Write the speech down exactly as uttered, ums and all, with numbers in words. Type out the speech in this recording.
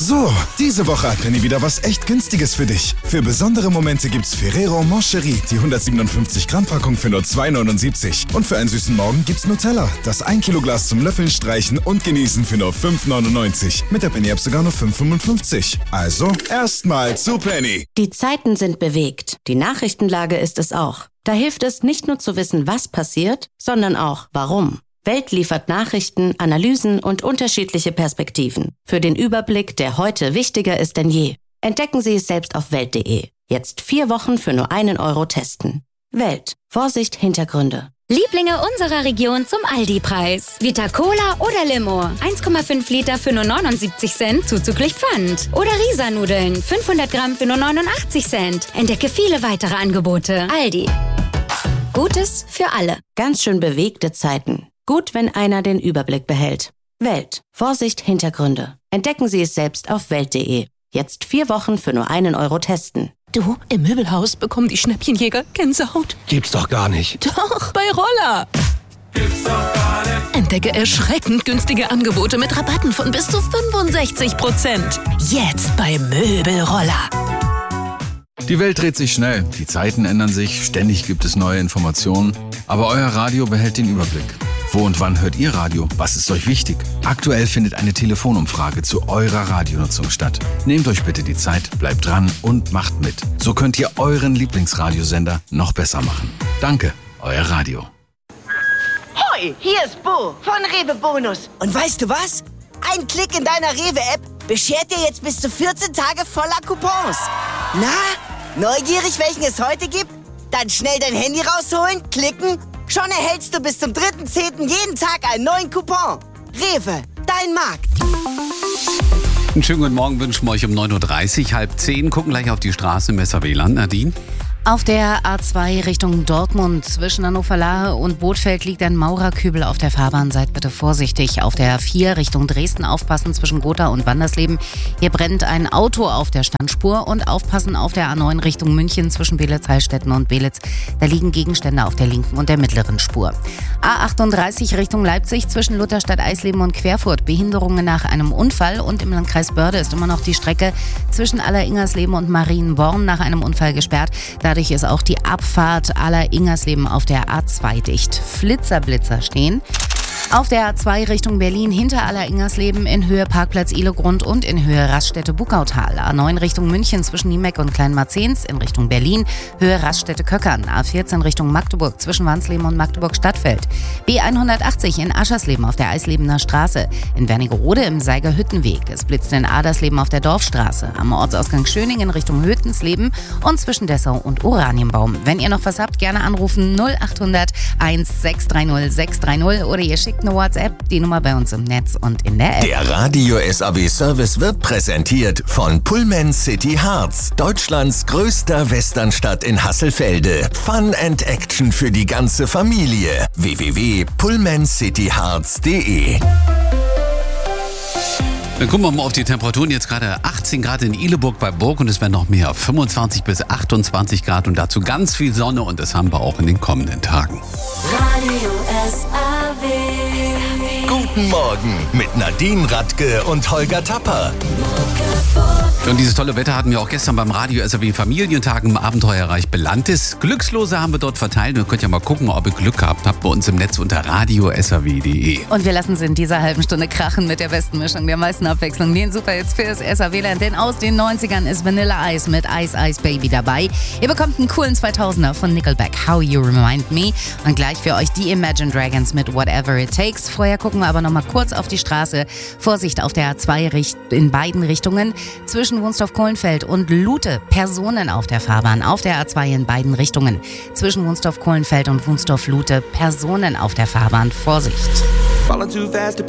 So, diese Woche hat Penny wieder was echt Günstiges für dich. Für besondere Momente gibt's Ferrero Moncherie, die hundertsiebenundfünfzig Gramm Packung für nur zwei neunundsiebzig. Und für einen süßen Morgen gibt's Nutella, das ein Kilo Glas zum Löffeln, Streichen und Genießen für nur fünf neunundneunzig. Mit der Penny-App sogar nur fünf fünfundfünfzig. Also, erstmal zu Penny. Die Zeiten sind bewegt. Die Nachrichtenlage ist es auch. Da hilft es nicht nur zu wissen, was passiert, sondern auch, warum. Welt liefert Nachrichten, Analysen und unterschiedliche Perspektiven. Für den Überblick, der heute wichtiger ist denn je. Entdecken Sie es selbst auf welt punkt de. Jetzt vier Wochen für nur einen Euro testen. Welt. Vorsicht, Hintergründe. Lieblinge unserer Region zum Aldi-Preis. Vita Cola oder Limo. eins Komma fünf Liter für nur neunundsiebzig Cent zuzüglich Pfand. Oder Risa-Nudeln. fünfhundert Gramm für nur neunundachtzig Cent. Entdecke viele weitere Angebote. Aldi. Gutes für alle. Ganz schön bewegte Zeiten. Gut, wenn einer den Überblick behält. Welt. Vorsicht, Hintergründe. Entdecken Sie es selbst auf welt punkt de. Jetzt vier Wochen für nur einen Euro testen. Du, im Möbelhaus bekommen die Schnäppchenjäger Gänsehaut. Gibt's doch gar nicht. Doch, bei Roller. Gibt's doch gar nicht. Entdecke erschreckend günstige Angebote mit Rabatten von bis zu fünfundsechzig Prozent. Jetzt bei Möbelroller. Die Welt dreht sich schnell, die Zeiten ändern sich, ständig gibt es neue Informationen. Aber euer Radio behält den Überblick. Wo und wann hört ihr Radio? Was ist euch wichtig? Aktuell findet eine Telefonumfrage zu eurer Radionutzung statt. Nehmt euch bitte die Zeit, bleibt dran und macht mit. So könnt ihr euren Lieblingsradiosender noch besser machen. Danke, euer Radio. Hoi, hier ist Bo von Rewe Bonus. Und weißt du was? Ein Klick in deiner Rewe-App beschert dir jetzt bis zu vierzehn Tage voller Coupons. Na, neugierig, welchen es heute gibt? Dann schnell dein Handy rausholen, klicken. Schon erhältst du bis zum dritten zehnten jeden Tag einen neuen Coupon. Rewe, dein Markt. Einen schönen guten Morgen wünschen wir euch um neun Uhr dreißig, halb zehn. Gucken gleich auf die Straße im S A W-Land. Nadine? Auf der A zwei Richtung Dortmund zwischen Hannover-Lahe und Bothfeld liegt ein Maurerkübel auf der Fahrbahn. Seid bitte vorsichtig. Auf der A vier Richtung Dresden aufpassen zwischen Gotha und Wandersleben. Hier brennt ein Auto auf der Standspur und aufpassen auf der A neun Richtung München zwischen Belitz-Heilstätten und Belitz. Da liegen Gegenstände auf der linken und der mittleren Spur. A achtunddreißig Richtung Leipzig zwischen Lutherstadt, Eisleben und Querfurt. Behinderungen nach einem Unfall und im Landkreis Börde ist immer noch die Strecke zwischen Alleringersleben und Marienborn nach einem Unfall gesperrt. Dadurch ist auch die Abfahrt Alleringersleben auf der A zwei dicht. Flitzerblitzer stehen. Auf der A zwei Richtung Berlin hinter Alleringersleben in Höhe Parkplatz Ilegrund und in Höhe Raststätte Buckautal. A neun Richtung München zwischen Niemeck und Kleinmarzens in Richtung Berlin, Höhe Raststätte Köckern. A vierzehn Richtung Magdeburg zwischen Wansleben und Magdeburg-Stadtfeld. B hundertachtzig in Aschersleben auf der Eislebener Straße. In Wernigerode im Seiger-Hüttenweg. Es blitzt in Adersleben auf der Dorfstraße. Am Ortsausgang Schöning in Richtung Hötensleben und zwischen Dessau und Oranienbaum. Wenn ihr noch was habt, gerne anrufen null acht hundert eins sechs drei null sechs drei null oder ihr schickt eine WhatsApp, die Nummer bei uns im Netz und in der App. Der Radio S A W Service wird präsentiert von Pullman City Harz, Deutschlands größter Westernstadt in Hasselfelde. Fun and Action für die ganze Familie. w w w punkt pullman city harz punkt de. Dann gucken wir mal auf die Temperaturen. Jetzt gerade achtzehn Grad in Ihleburg bei Burg und es werden noch mehr. fünfundzwanzig bis achtundzwanzig Grad und dazu ganz viel Sonne und das haben wir auch in den kommenden Tagen. Radio S A W. Guten Morgen mit Nadine Radke und Holger Tapper. Und dieses tolle Wetter hatten wir auch gestern beim Radio S A W Familientag im Abenteuerreich Belantis. Glückslose haben wir dort verteilt. Ihr könnt ja mal gucken, ob ihr Glück gehabt habt bei uns im Netz unter radio s a w punkt de. Und wir lassen es in dieser halben Stunde krachen mit der besten Mischung, der meisten Abwechslung. Den super jetzt für das S A W-Land, denn aus den neunzigern ist Vanilla Ice mit Ice Ice Baby dabei. Ihr bekommt einen coolen zweitausender von Nickelback, How You Remind Me. Und gleich für euch die Imagine Dragons mit Whatever It Takes. Vorher gucken wir aber noch mal kurz auf die Straße. Vorsicht auf der A zwei in beiden Richtungen. Zwischen Wunstorf-Kohlenfeld und Lute Personen auf der Fahrbahn. Auf der A zwei in beiden Richtungen. Zwischen Wunstorf-Kohlenfeld und Wunstorf-Lute Personen auf der Fahrbahn. Vorsicht!